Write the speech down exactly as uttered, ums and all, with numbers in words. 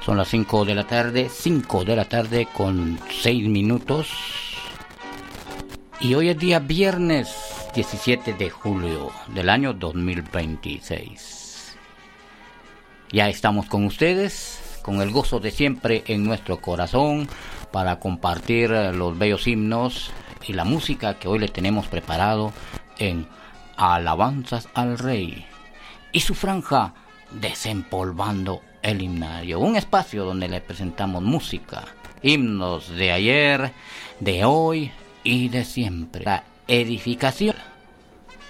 Son las cinco de la tarde, cinco de la tarde con seis minutos. Y hoy es día viernes diecisiete de julio del año dos mil veintiséis. Ya estamos con ustedes, con el gozo de siempre en nuestro corazón, para compartir los bellos himnos y la música que hoy le tenemos preparado en Alabanzas al Rey y su franja Desempolvando el Himnario, un espacio donde le presentamos música, himnos de ayer, de hoy y de siempre, la edificación